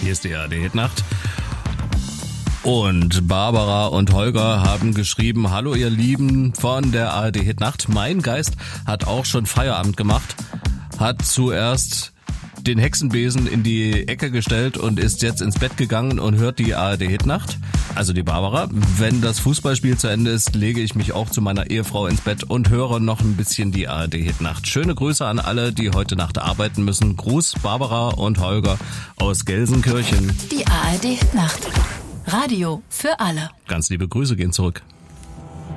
Hier ist die ARD-Hitnacht. Und Barbara und Holger haben geschrieben: Hallo ihr Lieben von der ARD-Hitnacht. Mein Geist hat auch schon Feierabend gemacht, hat zuerst den Hexenbesen in die Ecke gestellt und ist jetzt ins Bett gegangen und hört die ARD-Hitnacht. Also die Barbara. Wenn das Fußballspiel zu Ende ist, lege ich mich auch zu meiner Ehefrau ins Bett und höre noch ein bisschen die ARD-Hitnacht. Schöne Grüße an alle, die heute Nacht arbeiten müssen. Gruß Barbara und Holger aus Gelsenkirchen. Die ARD-Hitnacht. Radio für alle. Ganz liebe Grüße gehen zurück.